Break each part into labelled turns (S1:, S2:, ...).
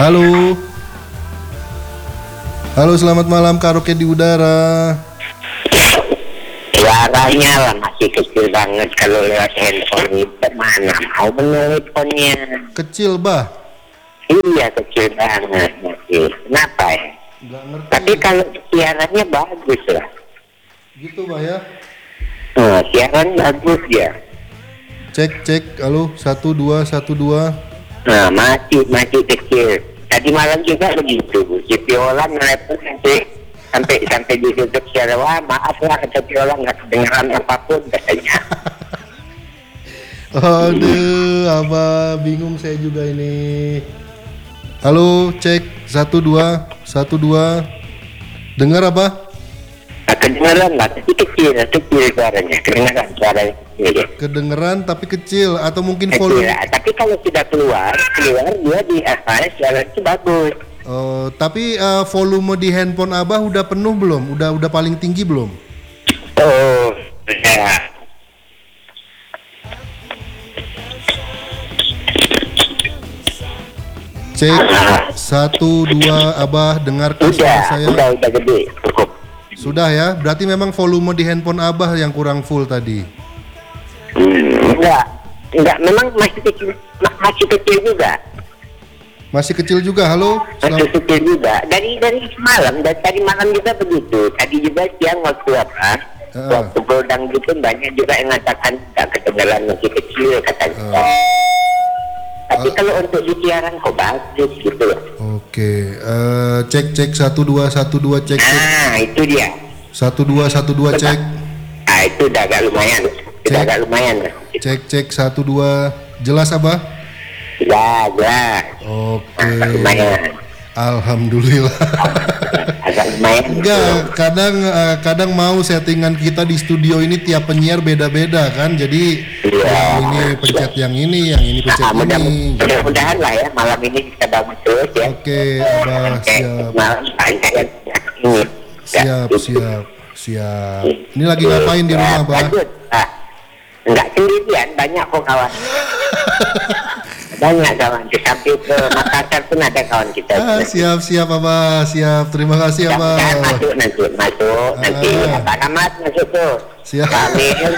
S1: Halo. Halo, selamat malam karaoke di udara.
S2: Suaranya lah masih kecil banget kalau lewat handphone itu mana mau menelponnya.
S1: Kecil, Bah.
S2: Iya kecil banget masih. Kenapa ya?
S1: Nggak ngerti.
S2: Tapi kalau siarannya bagus lah.
S1: Gitu, Bah ya.
S2: Siaran bagus ya.
S1: Cek. Halo, 1 2 1 2.
S2: Nah masih kecil. Tadi malam juga begitu. Si Viola nelpon sampai ditutup secara wah maaf lah kata Viola nggak kedengeran apapun katanya.
S1: Aduh, Abah bingung saya juga ini. Halo, cek 1 2 1 2. Dengar apa?
S2: Nah, kedengeran lah tapi kecil suaranya. Kedengeran suaranya kecil ya.
S1: Kedengeran tapi kecil atau mungkin
S2: Kecil,
S1: volume.
S2: tapi kalau sudah keluar dia di FHS suaranya itu bagus.
S1: Tapi volume di handphone Abah udah penuh belum? Udah paling tinggi belum?
S2: Oh, ya.
S1: Cek 1 2 Abah dengarkan suara saya.
S2: Udah gede, cukup.
S1: Sudah ya, berarti memang volume di handphone Abah yang kurang full tadi.
S2: Enggak, memang masih kecil juga.
S1: Masih kecil juga. Halo.
S2: Masih kecil juga. Dari semalam, dari tadi malam juga begitu. Tadi juga siang waktu waktu godang gitu banyak juga yang mengatakan tidak kedengaran masih kecil katanya. Tapi kalau untuk di siaran kok bagus gitu loh.
S1: Oke, cek 1 2 1 2 cek.
S2: Nah, itu dia.
S1: 1 2 1 2 cek.
S2: Nah, itu udah agak lumayan.
S1: Cek 1 2. Jelas Abah?
S2: Ya.
S1: Oke.
S2: Agak lumayan.
S1: Alhamdulillah.
S2: Agak lumayan.
S1: Enggak, kadang mau settingan kita di studio ini tiap penyiar beda-beda kan. Jadi yang ini pencet yang ini pencet ini.
S2: Mudah-mudahan lah ya malam ini bisa bagus terus ya.
S1: Oke, Abah siap.
S2: Malam banyak yang ini.
S1: Siap. Ini lagi ngapain di rumah, Abah?
S2: Enggak sendirian, banyak kok kawan. Banyak kawan, sampai ke Makassar pun ada kawan kita.
S1: Siap Abah, siap. Terima kasih Abah.
S2: Masuk nanti Pak Ahmad masuk tuh.
S1: Siap.
S2: Kamil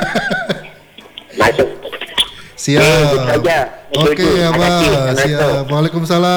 S2: masuk.
S1: Siap.
S2: Gitu aja.
S1: Oke Abah, siap. Waalaikumsalam.